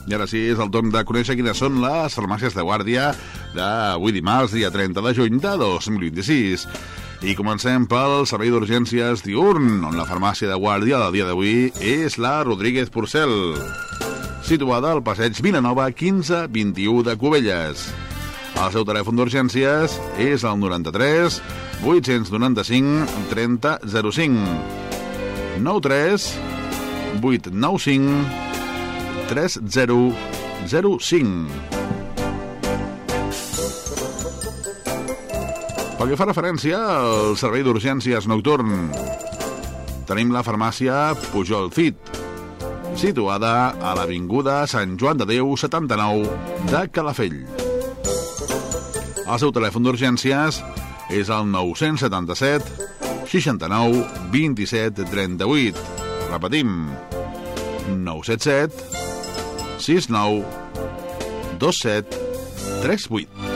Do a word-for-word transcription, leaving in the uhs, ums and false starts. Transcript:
I ara sí, és el torn de conèixer quines són les farmàcies de guàrdia d'avui dimarts, dia trenta de juny de dos mil vint-i-sis. I comencem pel servei d'urgències diürn, on la farmàcia de guàrdia del dia d'avui és la Rodríguez Porcel, situada al passeig Vilanova quinze vint-i-u de Cubelles. El seu telèfon d'urgències és el noranta-tres vuit-cents noranta-cinc trenta zero cinc, nou tres vuit nou cinc tres zero zero cinc. Pel que fa referència al servei d'urgències nocturn, tenim la farmàcia Pujol Fit, situada a l'avinguda Sant Joan de Déu setanta-nou de Calafell. El seu telèfon d'urgències és el nou-cents setanta-set seixanta-nou vint-i-set trenta-vuit. Repetim, nou set set sis nou dos set tres vuit.